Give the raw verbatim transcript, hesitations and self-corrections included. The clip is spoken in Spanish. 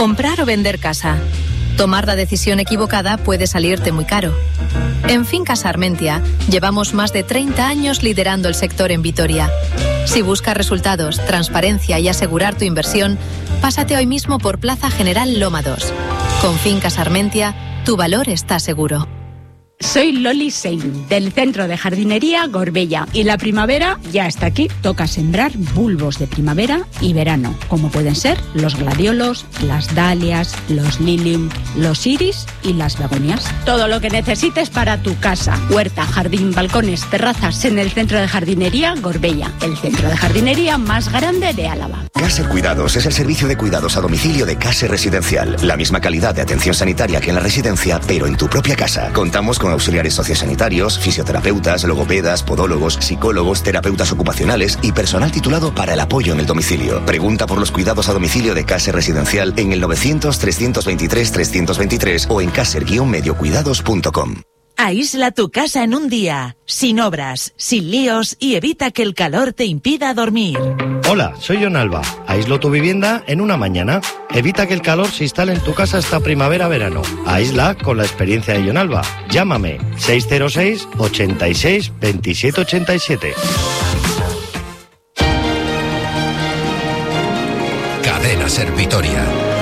Comprar o vender casa. Tomar la decisión equivocada puede salirte muy caro. En Fincas Armentia llevamos más de treinta años liderando el sector en Vitoria. Si buscas resultados, transparencia y asegurar tu inversión, pásate hoy mismo por Plaza General Loma dos. Con Fincas Armentia, tu valor está seguro. Soy Loli Sein, del Centro de Jardinería Gorbella, y la primavera ya está aquí. Toca sembrar bulbos de primavera y verano, como pueden ser los gladiolos, las dalias, los lilium, los iris y las begonias. Todo lo que necesites para tu casa, huerta, jardín, balcones, terrazas, en el Centro de Jardinería Gorbella, el centro de jardinería más grande de Álava. Caser Cuidados es el servicio de cuidados a domicilio de Caser Residencial. La misma calidad de atención sanitaria que en la residencia, pero en tu propia casa. Contamos con auxiliares sociosanitarios, fisioterapeutas, logopedas, podólogos, psicólogos, terapeutas ocupacionales y personal titulado para el apoyo en el domicilio. Pregunta por los cuidados a domicilio de Caser Residencial en el novecientos, trescientos veintitrés, trescientos veintitrés o en caser guion medio cuidados punto com. Aísla tu casa en un día, sin obras, sin líos y evita que el calor te impida dormir. Hola, soy John Alba. Aíslo tu vivienda en una mañana. Evita que el calor se instale en tu casa esta primavera-verano. Aísla con la experiencia de John Alba. Llámame seis cero seis, ochenta y seis, veintisiete ochenta y siete. Cadena Ser Vitoria.